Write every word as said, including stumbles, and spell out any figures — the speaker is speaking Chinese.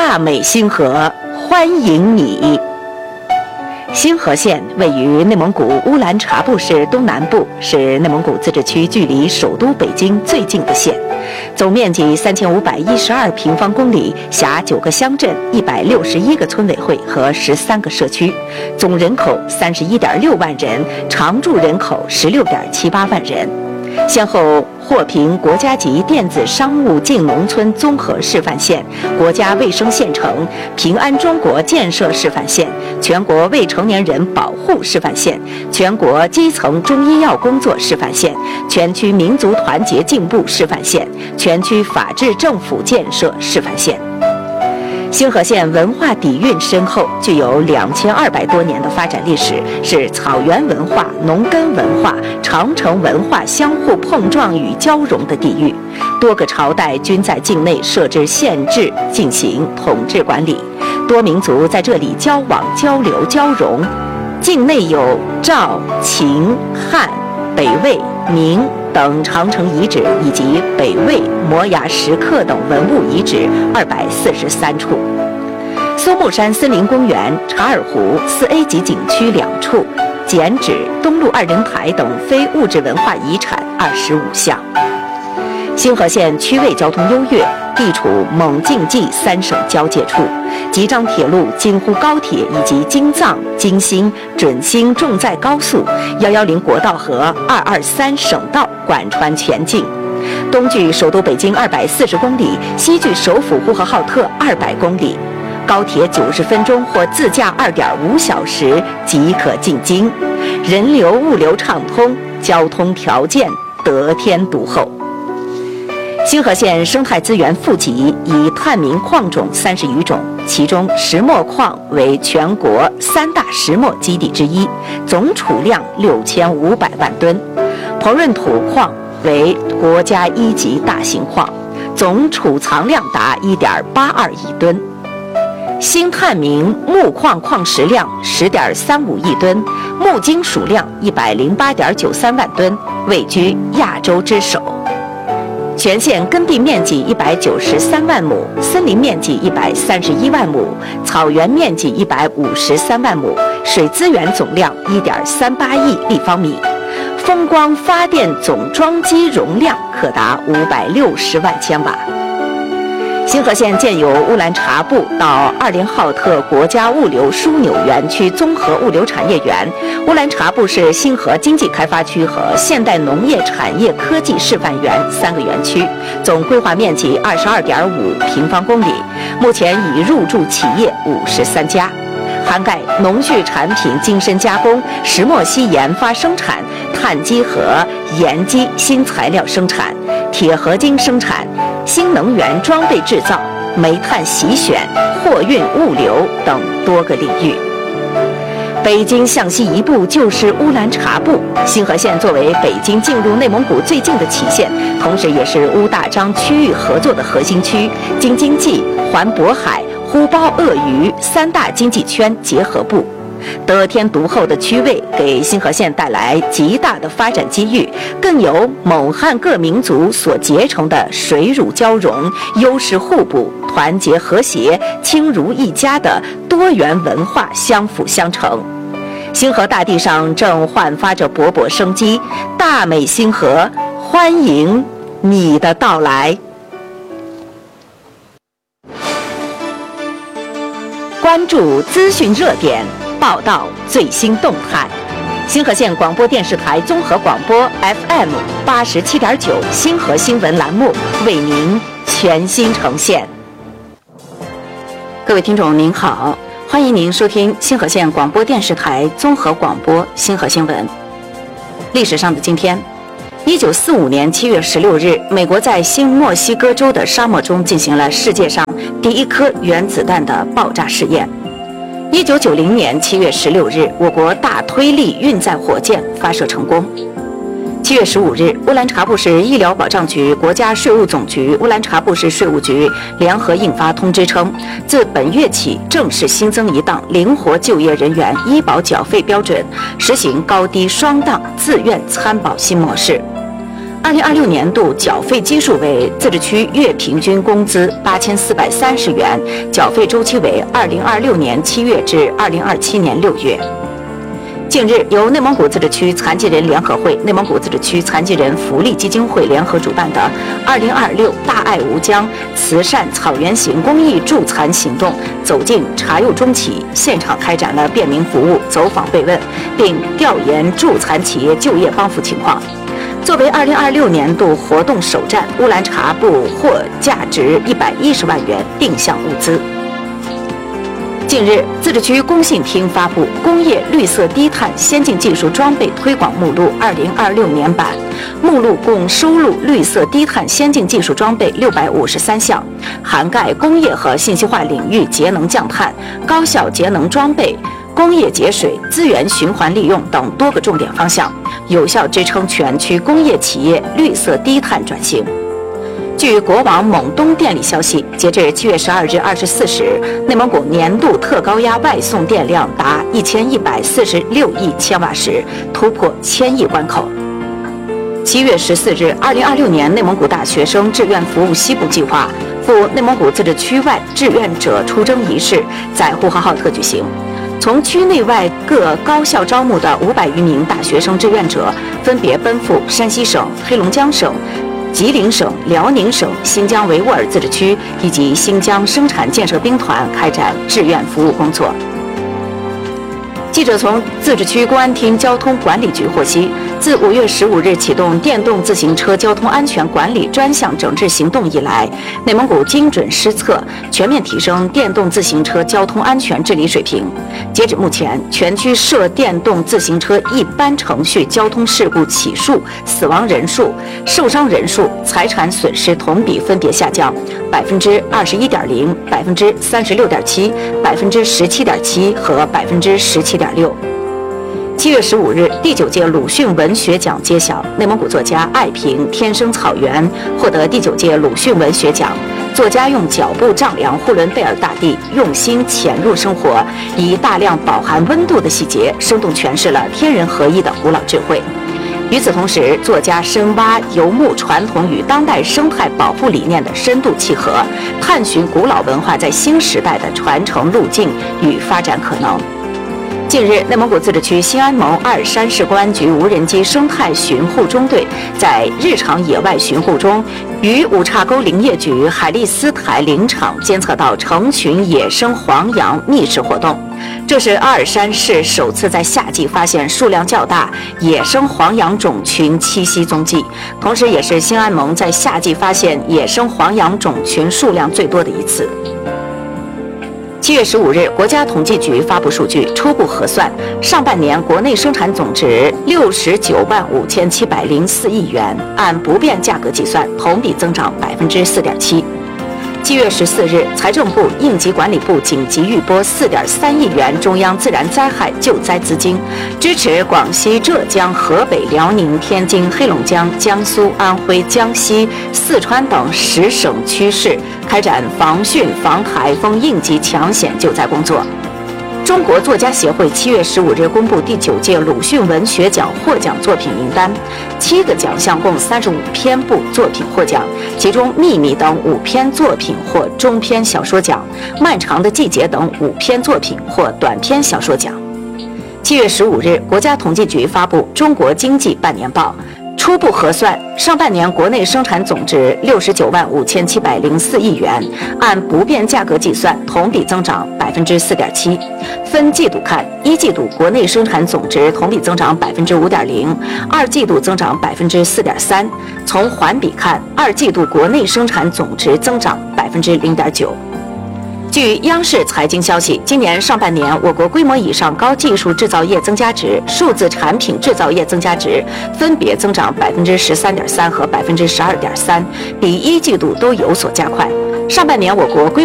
大美星河欢迎你。星河县位于内蒙古乌兰察布市东南部，是内蒙古自治区距离首都北京最近的县，总面积三千五百一十二平方公里，辖九个乡镇、一百六十一个村委会和十三个社区，总人口三十一点六万人，常住人口十六点七八万人。先后获评国家级电子商务进农村综合示范县、国家卫生县城、平安中国建设示范县、全国未成年人保护示范县、全国基层中医药工作示范县、全区民族团结进步示范县、全区法治政府建设示范县。星河县文化底蕴深厚，具有两千二百多年的发展历史，是草原文化、农耕文化、长城文化相互碰撞与交融的地域。多个朝代均在境内设置县治进行统治管理，多民族在这里交往、交流、交融。境内有赵、秦、汉、北魏、明等长城遗址，以及北魏摩崖石刻等文物遗址二百四十三处，松木山森林公园、察尔湖四 A 级景区两处，剪纸、东路二人台等非物质文化遗产二十五项。星河县区位交通优越，地处蒙晋冀三省交界处，吉张铁路、京沪高铁以及京藏、京新、准新重载高速、一一零国道和二二三省道贯穿全境。东距首都北京二百四十公里，西距首府呼和浩特二百公里，高铁九十分钟或自驾二点五小时即可进京，人流物流畅通，交通条件得天独厚。星河县生态资源富集，以探明矿种三十余种，其中石墨矿为全国三大石墨基地之一，总储量六千五百万吨；膨润土矿为国家一级大型矿，总储藏量达一点八二亿吨；新探明木矿矿石量十点三五亿吨，木金属量一百零八点九三万吨，位居亚洲之首。全县耕地面积一百九十三万亩，森林面积一百三十一万亩，草原面积一百五十三万亩，水资源总量一点三八亿立方米，风光发电总装机容量可达五百六十万千瓦。星河县建有乌兰察布到二连浩特国家物流枢纽园区综合物流产业园、乌兰察布市星河经济开发区和现代农业产业科技示范园三个园区，总规划面积二十二点五平方公里，目前已入驻企业五十三家，涵盖农畜产品精深加工、石墨烯研发生产、碳基和盐基新材料生产、铁合金生产、新能源装备制造、煤炭洗选、货运物流等多个领域。北京向西一步就是乌兰察布，星河县作为北京进入内蒙古最近的起县，同时也是乌大张区域合作的核心区，京津冀、环渤海、呼包鄂豫三大经济圈结合部。得天独厚的区位给星河县带来极大的发展机遇，更有蒙汉各民族所结成的水乳交融、优势互补、团结和谐、亲如一家的多元文化相辅相成。星河大地上正焕发着勃勃生机，大美星河欢迎你的到来。关注资讯热点，报道最新动态。星河县广播电视台综合广播 F M 八十七点九星河新闻栏目为您全新呈现。各位听众您好，欢迎您收听星河县广播电视台综合广播星河新闻。历史上的今天，一九四五年七月十六日，美国在新墨西哥州的沙漠中进行了世界上第一颗原子弹的爆炸试验。一九九零年七月十六日，我国大推力运载火箭发射成功。七月十五日，乌兰察布市医疗保障局、国家税务总局、乌兰察布市税务局联合印发通知称，自本月起正式新增一档灵活就业人员医保缴费标准，实行高低双档自愿参保新模式。 二零二六年度缴费基数为自治区月平均工资八千四百三十元，缴费周期为二零二六年七月至二零二七年六月。近日，由内蒙古自治区残疾人联合会、内蒙古自治区残疾人福利基金会联合主办的二零二六大爱无疆慈善草原行公益助残行动走进茶柚中企，现场开展了便民服务走访慰问，并调研助残企业就业帮扶情况。作为二零二六年度活动首站，乌兰察布获价值一百一十万元定向物资。近日，自治区工信厅发布《工业绿色低碳先进技术装备推广目录（二零二六年版）》，目录共收录绿色低碳先进技术装备六百五十三项，涵盖工业和信息化领域节能降碳、高效节能装备、工业节水、资源循环利用等多个重点方向，有效支撑全区工业企业绿色低碳转型。据国网蒙东电力消息，截至七月十二日二十四时，内蒙古年度特高压外送电量达一千一百四十六亿千瓦时，突破千亿关口。七月十四日，二零二六年内蒙古大学生志愿服务西部计划赴内蒙古自治区外志愿者出征仪式在呼和浩特举行。从区内外各高校招募的五百余名大学生志愿者，分别奔赴山西省、黑龙江省、吉林省、辽宁省、新疆维吾尔自治区以及新疆生产建设兵团开展志愿服务工作。记者从自治区公安厅交通管理局获悉，自五月十五日启动电动自行车交通安全管理专项整治行动以来，内蒙古精准施策，全面提升电动自行车交通安全治理水平。截止目前，全区涉电动自行车一般程序交通事故起数、死亡人数、受伤人数、财产损失同比分别下降百分之二十一点零、百分之三十六点七、百分之十七点七和百分之十七点六。七月十五日，第九届鲁迅文学奖揭晓，内蒙古作家艾平《天生草原》获得第九届鲁迅文学奖。作家用脚步丈量呼伦贝尔大地，用心潜入生活，以大量饱含温度的细节，生动诠释了天人合一的古老智慧。与此同时，作家深挖游牧传统与当代生态保护理念的深度契合，探寻古老文化在新时代的传承路径与发展可能。近日，内蒙古自治区兴安盟阿尔山市公安局无人机生态巡护中队在日常野外巡护中，与五岔沟林业局海利斯台林场监测到成群野生黄羊觅食活动。这是阿尔山市首次在夏季发现数量较大野生黄羊种群栖息踪迹，同时也是兴安盟在夏季发现野生黄羊种群数量最多的一次。七月十五日，国家统计局发布数据，初步核算，上半年国内生产总值六十九万五千七百零四亿元，按不变价格计算，同比增长百分之四点七。七月十四日，财政部、应急管理部紧急预拨四点三亿元中央自然灾害救灾资金，支持广西、浙江、河北、辽宁、天津、黑龙江、江苏、安徽、江西、四川等十省区市开展防汛防台风应急抢险救灾工作。中国作家协会七月十五日公布第九届鲁迅文学奖获奖作品名单，七个奖项共三十五篇部作品获奖，其中《秘密》等五篇作品获中篇小说奖，《漫长的季节》等五篇作品获短篇小说奖。七月十五日，国家统计局发布《中国经济半年报》。初步核算，上半年国内生产总值六十九万五千七百零四亿元，按不变价格计算，同比增长百分之四点七。分季度看，一季度国内生产总值同比增长百分之五点零，二季度增长百分之四点三。从环比看，二季度国内生产总值增长百分之零点九。据央视财经消息，今年上半年，我国规模以上高技术制造业增加值、数字产品制造业增加值分别增长百分之十三点三和百分之十二点三，比一季度都有所加快。上半年，我国规